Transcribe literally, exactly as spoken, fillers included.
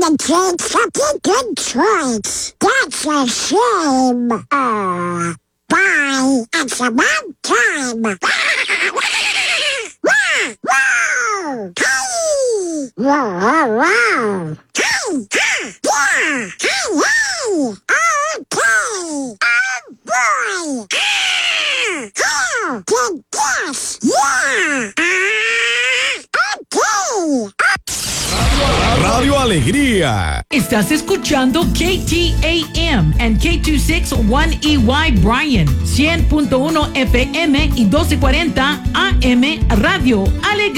It's such a good choice. That's a shame. Uh, bye. It's about time. Wow! Wow! Hey! Wow! Wow! Wow! Hey! Ha! Yeah! Hey! Hey! Okay! Oh boy! Ah! How did this? Yeah! Ah! Okay! Radio Alegría. Estás escuchando K T A M and K two sixty-one E Y Bryan, cien punto uno F M y doce cuarenta A M Radio Alegría.